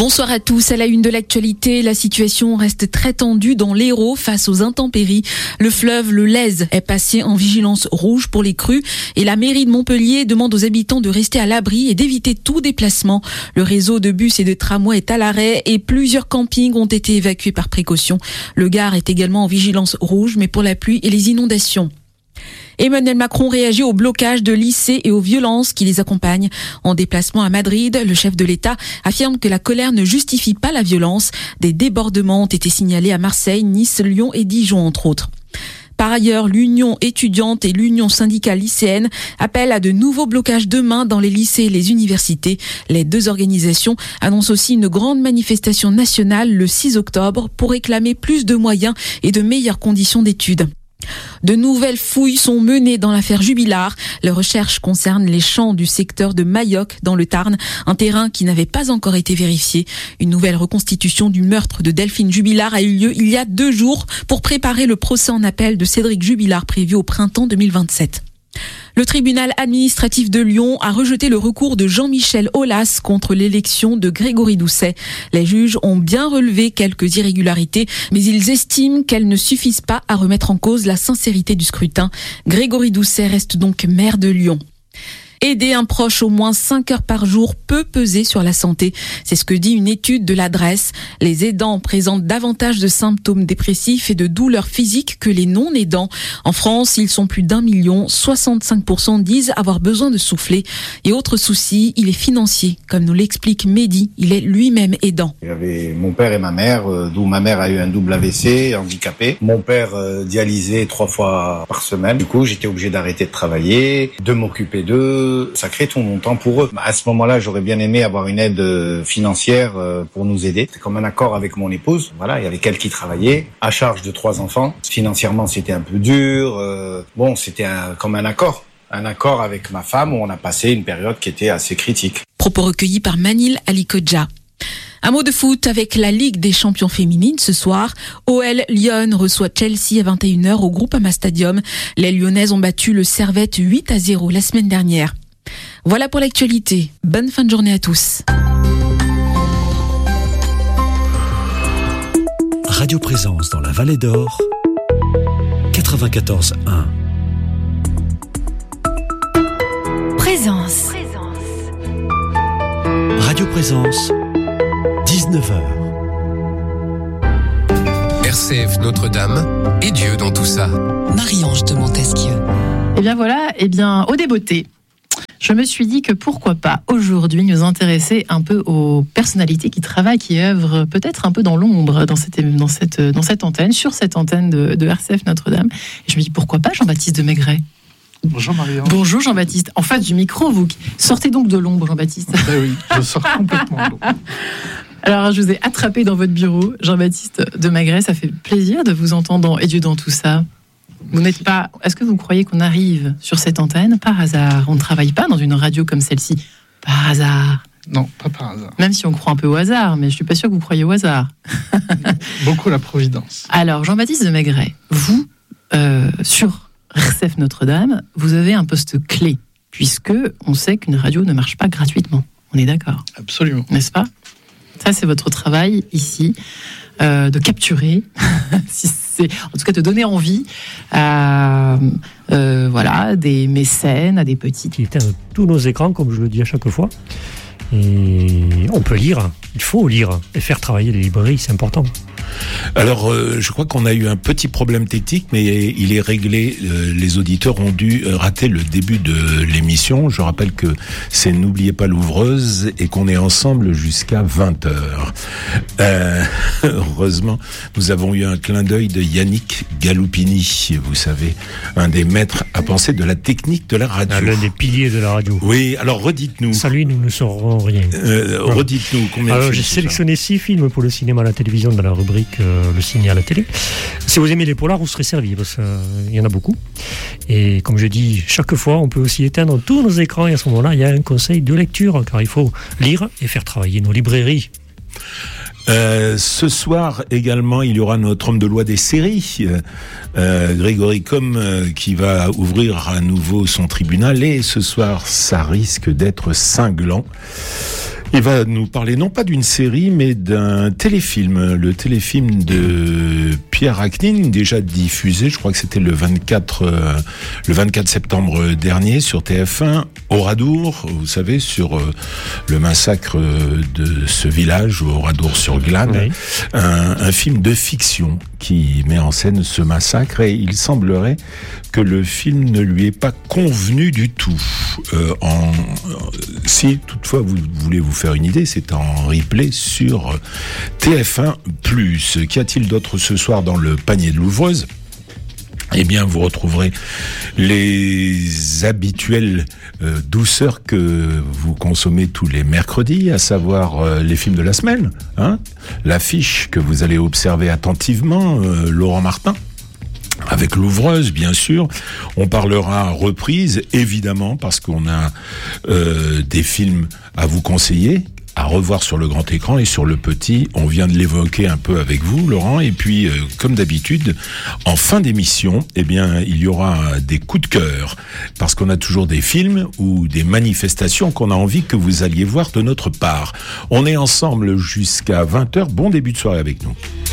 Bonsoir à tous. À la une de l'actualité, la situation reste très tendue dans l'Hérault face aux intempéries. Le fleuve, le Lèze, est passé en vigilance rouge pour les crues et la mairie de Montpellier demande aux habitants de rester à l'abri et d'éviter tout déplacement. Le réseau de bus et de tramways est à l'arrêt et plusieurs campings ont été évacués par précaution. Le Gard est également en vigilance rouge, mais pour la pluie et les inondations. Emmanuel Macron réagit au blocage de lycées et aux violences qui les accompagnent. En déplacement à Madrid, le chef de l'État affirme que la colère ne justifie pas la violence. Des débordements ont été signalés à Marseille, Nice, Lyon et Dijon, entre autres. Par ailleurs, l'Union étudiante et l'Union syndicale lycéenne appellent à de nouveaux blocages demain dans les lycées et les universités. Les deux organisations annoncent aussi une grande manifestation nationale le 6 octobre pour réclamer plus de moyens et de meilleures conditions d'études. De nouvelles fouilles sont menées dans l'affaire Jubilard. Les recherches concernent les champs du secteur de Mayoc dans le Tarn, un terrain qui n'avait pas encore été vérifié. Une nouvelle reconstitution du meurtre de Delphine Jubilard a eu lieu il y a 2 jours pour préparer le procès en appel de Cédric Jubilard prévu au printemps 2027. Le tribunal administratif de Lyon a rejeté le recours de Jean-Michel Aulas contre l'élection de Grégory Doucet. Les juges ont bien relevé quelques irrégularités, mais ils estiment qu'elles ne suffisent pas à remettre en cause la sincérité du scrutin. Grégory Doucet reste donc maire de Lyon. Aider un proche au moins 5 heures par jour peut peser sur la santé. C'est ce que dit une étude de l'Adresse. Les aidants présentent davantage de symptômes dépressifs et de douleurs physiques que les non-aidants. En France, ils sont plus d'1 million. 65% disent avoir besoin de souffler. Et autre souci, il est financier. Comme nous l'explique Mehdi, il est lui-même aidant. J'avais mon père et ma mère, d'où ma mère a eu un double AVC, handicapé. Mon père dialysé 3 fois par semaine. Du coup, j'étais obligé d'arrêter de travailler, de m'occuper d'eux. Ça crée tout mon temps pour eux. À ce moment-là, j'aurais bien aimé avoir une aide financière pour nous aider. C'est comme un accord avec mon épouse. Voilà, il y avait qu'elle qui travaillait, à charge de 3 enfants. Financièrement, c'était un peu dur. C'était comme un accord. Un accord avec ma femme où on a passé une période qui était assez critique. Propos recueillis par Manil Alikodja. Un mot de foot avec la Ligue des champions féminines ce soir. OL Lyon reçoit Chelsea à 21h au Groupama Stadium. Les Lyonnaises ont battu le Servette 8-0 la semaine dernière. Voilà pour l'actualité. Bonne fin de journée à tous. Radio Présence dans la Vallée d'Or, 94.1. Présence. Radio Présence, 19h. RCF Notre-Dame et Dieu dans tout ça. Marie-Ange de Montesquieu. Et bien voilà, au débeauté. Je me suis dit que pourquoi pas aujourd'hui nous intéresser un peu aux personnalités qui travaillent, qui œuvrent peut-être un peu dans l'ombre dans cette antenne, sur cette antenne de RCF Notre-Dame. Et je me dis pourquoi pas Jean-Baptiste de Maigret. Bonjour Marie-Ange. Bonjour Jean-Baptiste. En face du micro, vous sortez donc de l'ombre, Jean-Baptiste. Ben oui, je sors complètement de l'ombre. Alors, je vous ai attrapé dans votre bureau, Jean-Baptiste de Maigret. Ça fait plaisir de vous entendre dans Et Dieu dans tout ça. Vous n'êtes pas. Est-ce que vous croyez qu'on arrive sur cette antenne par hasard ? On ne travaille pas dans une radio comme celle-ci par hasard. Non, pas par hasard. Même si on croit un peu au hasard, mais je suis pas sûr que vous croyez au hasard. Beaucoup la providence. Alors, Jean-Baptiste de Maigret, vous, sur RCF Notre-Dame, vous avez un poste clé, puisque on sait qu'une radio ne marche pas gratuitement. On est d'accord ? Absolument. N'est-ce pas ? Ça, c'est votre travail ici, de capturer, en tout cas de donner envie à des mécènes, à des petits. Qui éteignent tous nos écrans, comme je le dis à chaque fois. Et on peut lire, il faut lire et faire travailler les librairies, c'est important. Alors, je crois qu'on a eu un petit problème technique, mais il est réglé. Les auditeurs ont dû rater le début de l'émission. Je rappelle que c'est N'oubliez pas l'ouvreuse et qu'on est ensemble jusqu'à 20h. Heureusement, nous avons eu un clin d'œil de Yannick Galoupini, vous savez, un des maîtres à penser de la technique de la radio. L'un des piliers de la radio. Oui, alors redites-nous. Sans lui, nous ne saurons rien. Redites-nous combien de films. J'ai sélectionné 6 films pour le cinéma et la télévision dans la rubrique Le ciné à la télé. Si vous aimez les polars, vous serez servi parce qu'il y en a beaucoup. Et comme je dis, chaque fois, on peut aussi éteindre tous nos écrans et à ce moment-là, il y a un conseil de lecture car il faut lire et faire travailler nos librairies. Ce soir également, il y aura notre homme de loi des séries, Grégory Comme, qui va ouvrir à nouveau son tribunal. Et ce soir, ça risque d'être cinglant. Il va nous parler non pas d'une série, mais d'un téléfilm. Le téléfilm de Pierre Achnine, déjà diffusé, je crois que c'était le 24 septembre dernier sur TF1, Oradour, vous savez, sur le massacre de ce village, Oradour-sur-Glane. Oui. Un film de fiction qui met en scène ce massacre, et il semblerait que le film ne lui ait pas convenu du tout. Si toutefois vous voulez vous faire une idée, c'est en replay sur TF1+. Qu'y a-t-il d'autre ce soir dans le panier de l'ouvreuse ? Eh bien, vous retrouverez les habituelles douceurs que vous consommez tous les mercredis, à savoir les films de la semaine, hein, l'affiche que vous allez observer attentivement, Laurent Martin. Avec l'ouvreuse, bien sûr. On parlera reprise, évidemment, parce qu'on a des films à vous conseiller, à revoir sur le grand écran et sur le petit. On vient de l'évoquer un peu avec vous, Laurent. Et puis, comme d'habitude, en fin d'émission, eh bien, il y aura des coups de cœur, parce qu'on a toujours des films ou des manifestations qu'on a envie que vous alliez voir de notre part. On est ensemble jusqu'à 20h. Bon début de soirée avec nous.